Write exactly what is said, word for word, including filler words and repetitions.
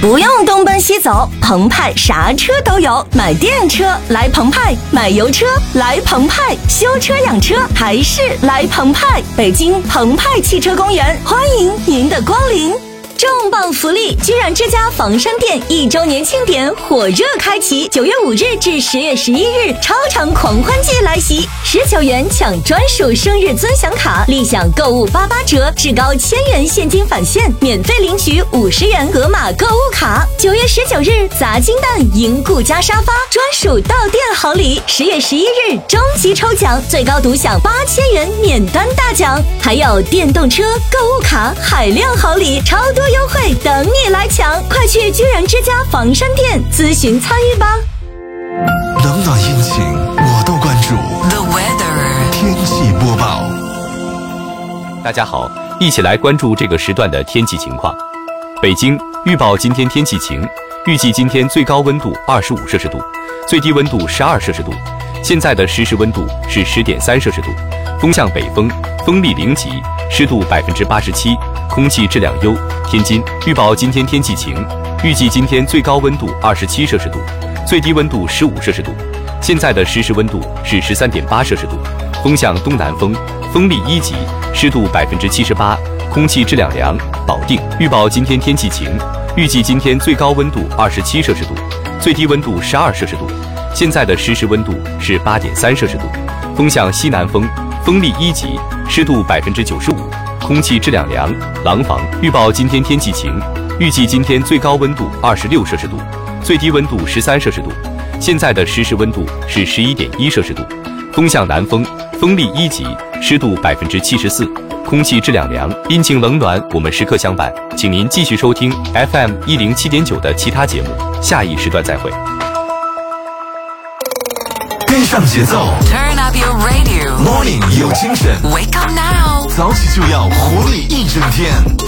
不用东奔西走，澎湃啥车都有。买电车来澎湃，买油车来澎湃，修车养车还是来澎湃。北京澎湃汽车公园，欢迎您的光临。重磅福利！居然之家房山店一周年庆典火热开启，九月五日至十月十一日，超长狂欢季来袭！十九元抢专属生日尊享卡，立享购物八八折，至高千元现金返现，免费领取五十元盒马购物卡。九月十九日，砸金蛋赢顾家沙发，专属到店好礼。十月十一日，终极抽奖，最高独享八千元免单大奖，还有电动车、购物卡、海量好礼，超多优惠等你来抢！快去居然之家房山店咨询参与吧。 冷暖阴晴我都关注。 The weather 天气播报。 大家好，一起来关注这个时段的天气情况。北京预报今天天气晴，预计今天最高温度二十五摄氏度，最低温度十二摄氏度。现在的实时温度是十点三摄氏度，风向北风，风力零级，湿度百分之八十七，空气质量优。天津预报今天天气晴，预计今天最高温度二十七摄氏度，最低温度十五摄氏度。现在的实时温度是十三点八摄氏度，风向东南风，风力一级，湿度百分之七十八，空气质量良。保定预报今天天气晴，预计今天最高温度二十七摄氏度，最低温度十二摄氏度。现在的实时温度是八点三摄氏度，风向西南风，风力一级，湿度百分之九十五，空气质量良。廊坊预报今天天气晴，预计今天最高温度二十六摄氏度，最低温度十三摄氏度。现在的实时温度是十一点一摄氏度，风向南风，风力一级，湿度百分之七十四，空气质量良。阴晴冷暖，我们时刻相伴，请您继续收听 F M 一零七点九的其他节目，下一时段再会。 跟上节奏 Turn up your radio Morning 有精神 Wake up now 早起就要活力一整天。